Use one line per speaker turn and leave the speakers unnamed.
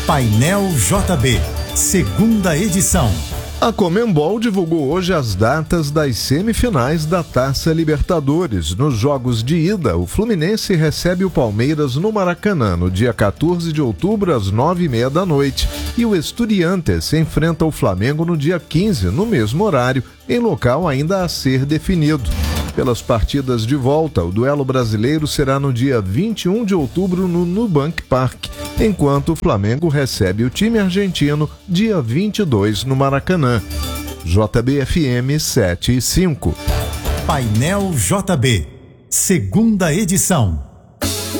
Painel JB, segunda edição.
A Conmebol divulgou hoje as datas das semifinais da Taça Libertadores. Nos jogos de ida, o Fluminense recebe o Palmeiras no Maracanã, no dia 14 de outubro, às 9h30 da noite. E o Estudiantes enfrenta o Flamengo no dia 15, no mesmo horário, em local ainda a ser definido. Pelas partidas de volta, o duelo brasileiro será no dia 21 de outubro no Nubank Park, enquanto o Flamengo recebe o time argentino dia 22 no Maracanã. JB-FM 7 e 5.
Painel JB, segunda edição.